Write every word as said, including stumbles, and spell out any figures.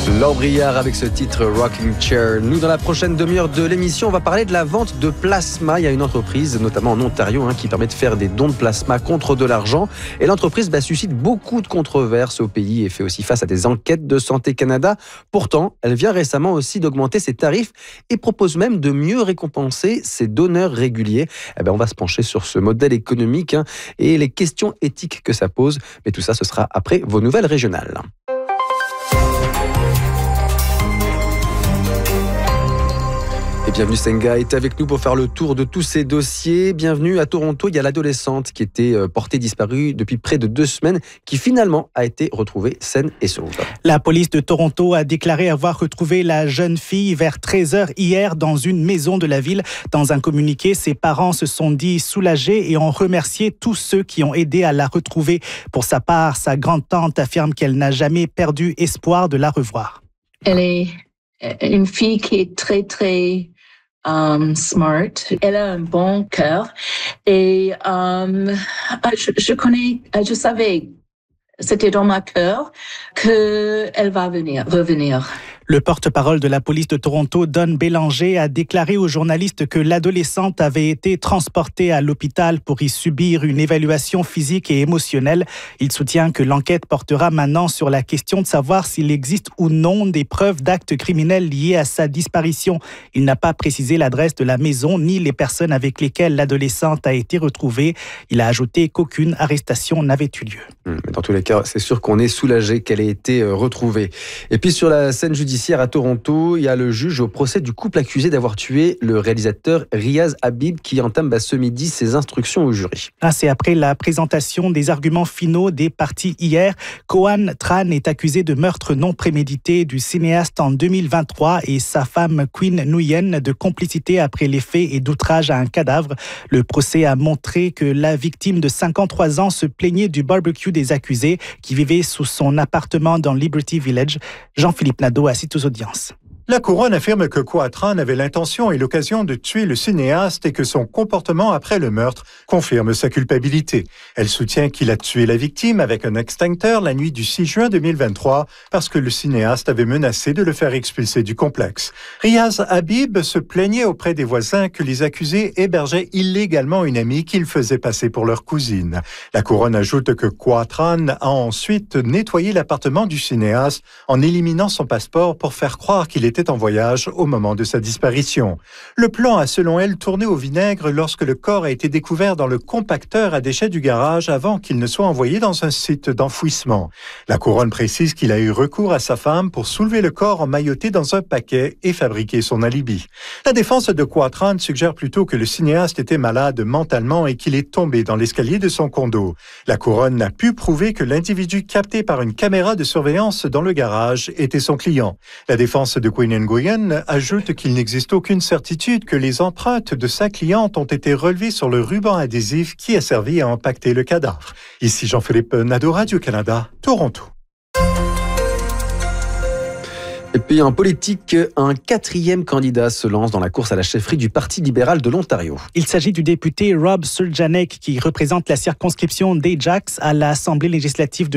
Laure Briard avec ce titre Rocking Chair. Nous, dans la prochaine demi-heure de l'émission, on va parler de la vente de plasma. Il y a une entreprise, notamment en Ontario, hein, qui permet de faire des dons de plasma contre de l'argent. Et l'entreprise bah, suscite beaucoup de controverses au pays et fait aussi face à des enquêtes de Santé Canada. Pourtant, elle vient récemment aussi d'augmenter ses tarifs et propose même de mieux récompenser ses donneurs réguliers. Eh ben, on va se pencher sur ce modèle économique hein, et les questions éthiques que ça pose. Mais tout ça, ce sera après vos nouvelles régionales. Et bienvenue, Senga est avec nous pour faire le tour de tous ces dossiers. Bienvenue à Toronto, il y a l'adolescente qui était portée disparue depuis près de deux semaines, qui finalement a été retrouvée saine et sauve. La police de Toronto a déclaré avoir retrouvé la jeune fille vers treize heures hier dans une maison de la ville. Dans un communiqué, ses parents se sont dit soulagés et ont remercié tous ceux qui ont aidé à la retrouver. Pour sa part, sa grande-tante affirme qu'elle n'a jamais perdu espoir de la revoir. Elle est une fille qui est très, très Um, smart. Elle a un bon cœur et um, je, je connais, je savais, c'était dans ma cœur que elle va venir, revenir. Le porte-parole de la police de Toronto, Don Bélanger, a déclaré aux journalistes que l'adolescente avait été transportée à l'hôpital pour y subir une évaluation physique et émotionnelle. Il soutient que l'enquête portera maintenant sur la question de savoir s'il existe ou non des preuves d'actes criminels liés à sa disparition. Il n'a pas précisé l'adresse de la maison ni les personnes avec lesquelles l'adolescente a été retrouvée. Il a ajouté qu'aucune arrestation n'avait eu lieu. Mais dans tous les cas, c'est sûr qu'on est soulagé qu'elle ait été retrouvée. Et puis sur la scène judiciaire, à Toronto, il y a le juge au procès du couple accusé d'avoir tué le réalisateur Riaz Habib qui entame bah, ce midi ses instructions au jury. Ah, c'est après la présentation des arguments finaux des parties hier. Cohan Tran est accusé de meurtre non prémédité du cinéaste en deux mille vingt-trois et sa femme Queen Nguyen de complicité après les faits et d'outrage à un cadavre. Le procès a montré que la victime de cinquante-trois ans se plaignait du barbecue des accusés qui vivaient sous son appartement dans Liberty Village. Jean-Philippe Nadeau assiste aux audiences. La couronne affirme que Coatran avait l'intention et l'occasion de tuer le cinéaste et que son comportement après le meurtre confirme sa culpabilité. Elle soutient qu'il a tué la victime avec un extincteur la nuit du six juin deux mille vingt-trois parce que le cinéaste avait menacé de le faire expulser du complexe. Riaz Habib se plaignait auprès des voisins que les accusés hébergeaient illégalement une amie qu'ils faisaient passer pour leur cousine. La couronne ajoute que Coatran a ensuite nettoyé l'appartement du cinéaste en éliminant son passeport pour faire croire qu'il était en voyage au moment de sa disparition. Le plan a selon elle tourné au vinaigre lorsque le corps a été découvert dans le compacteur à déchets du garage avant qu'il ne soit envoyé dans un site d'enfouissement. La couronne précise qu'il a eu recours à sa femme pour soulever le corps emmailloté dans un paquet et fabriquer son alibi. La défense de Coatran suggère plutôt que le cinéaste était malade mentalement et qu'il est tombé dans l'escalier de son condo. La couronne n'a pu prouver que l'individu capté par une caméra de surveillance dans le garage était son client. La défense de Queen Nguyen ajoute qu'il n'existe aucune certitude que les empreintes de sa cliente ont été relevées sur le ruban adhésif qui a servi à empaqueter le cadavre. Ici Jean-Philippe Nadeau, Radio-Canada, Toronto. Et puis en politique, un quatrième candidat se lance dans la course à la chefferie du Parti libéral de l'Ontario. Il s'agit du député Rob Surjanek qui représente la circonscription d'Ajax à l'Assemblée législative de